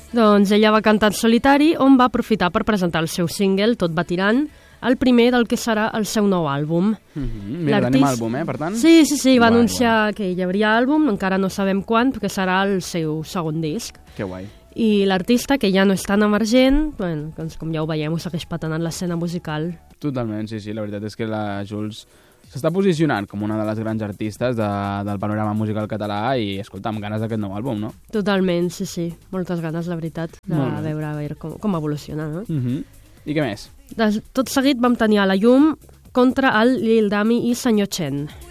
Doncs ella va cantar en solitari, on va aprofitar per presentar el seu single, Tot va tirant, el primer del que serà el seu nou àlbum. Mira, tenim àlbum, per tant? Sí, va anunciar que hi hauria àlbum, encara no sabem quan, perquè serà el seu segon disc. Que guai. I l'artista, que ja no és tan emergent, bueno, doncs com ja ho veiem, ho segueix patenant l'escena musical. Totalment, sí, la veritat és que la Jules s'està posicionant com una de les grans artistes del panorama musical català i, escolta, amb ganes d'aquest nou àlbum, no? Totalment, sí, moltes ganes, la veritat, de veure com evoluciona, no? I què més? Tot seguit vam tenir a la llum Contra el Lil Dami i Senyor Chen.